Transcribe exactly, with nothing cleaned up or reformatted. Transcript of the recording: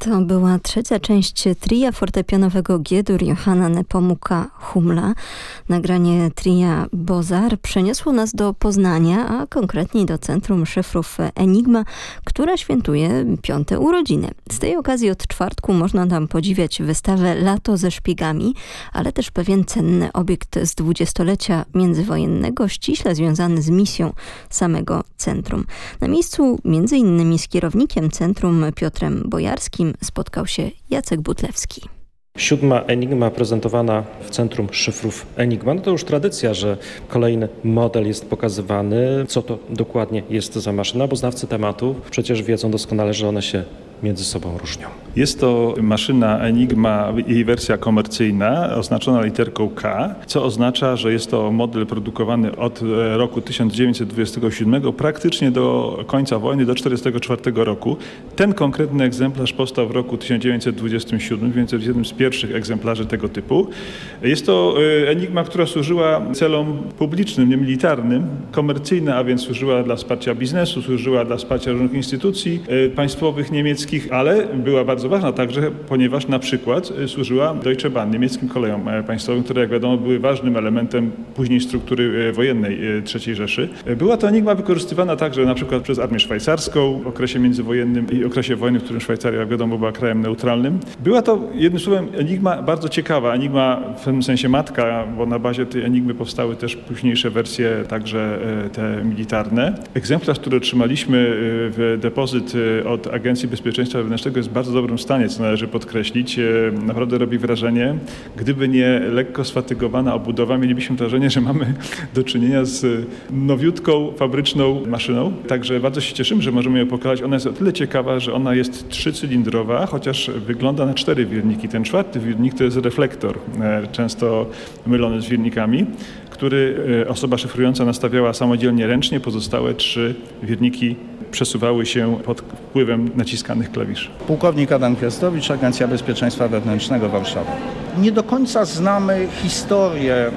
To była trzecia część tria fortepianowego G-dur Johanna Nepomuka Humla. Nagranie tria Bozar przeniosło nas do Poznania, a konkretniej do Centrum Szyfrów Enigma, która świętuje piąte urodziny. Z tej okazji od czwartku można tam podziwiać wystawę Lato ze szpiegami, ale też pewien cenny obiekt z dwudziestolecia międzywojennego, ściśle związany z misją samego centrum. Na miejscu między innymi z kierownikiem centrum Piotrem Bojarskim spotkał się Jacek Butlewski. Siódma Enigma prezentowana w Centrum Szyfrów Enigma. No to już tradycja, że kolejny model jest pokazywany. Co to dokładnie jest za maszyna, bo znawcy tematu przecież wiedzą doskonale, że one się między sobą różnią. Jest to maszyna Enigma, jej wersja komercyjna, oznaczona literką K, co oznacza, że jest to model produkowany od roku tysiąc dziewięćset dwudziestego siódmego praktycznie do końca wojny, do tysiąc dziewięćset czterdziestego czwartego roku. Ten konkretny egzemplarz powstał w roku tysiąc dziewięćset dwudziestym siódmym, więc jest jednym z pierwszych egzemplarzy tego typu. Jest to Enigma, która służyła celom publicznym, nie militarnym, komercyjna, a więc służyła dla wsparcia biznesu, służyła dla wsparcia różnych instytucji państwowych niemieckich, ale była bardzo ważna także, ponieważ na przykład służyła Deutsche Bahn, niemieckim kolejom państwowym, które jak wiadomo były ważnym elementem później struktury wojennej trzeciej Rzeszy. Była to Enigma wykorzystywana także na przykład przez armię szwajcarską w okresie międzywojennym i okresie wojny, w którym Szwajcaria jak wiadomo była krajem neutralnym. Była to jednym słowem Enigma bardzo ciekawa, Enigma w pewnym sensie matka, bo na bazie tej Enigmy powstały też późniejsze wersje, także te militarne. Egzemplarz, który otrzymaliśmy w depozyt od Agencji Bezpieczeństwa Wewnętrznego jest w bardzo dobrym stanie, co należy podkreślić. Naprawdę robi wrażenie. Gdyby nie lekko sfatygowana obudowa, mielibyśmy wrażenie, że mamy do czynienia z nowiutką, fabryczną maszyną. Także bardzo się cieszymy, że możemy ją pokazać. Ona jest o tyle ciekawa, że ona jest trzycylindrowa, chociaż wygląda na cztery wirniki. Ten czwarty wirnik to jest reflektor, często mylony z wirnikami, który osoba szyfrująca nastawiała samodzielnie ręcznie. Pozostałe trzy wirniki przesuwały się pod wpływem naciskanych klawiszy. Pułkownik Adam Kwiastowicz, Agencja Bezpieczeństwa Wewnętrznego Warszawa. Nie do końca znamy historię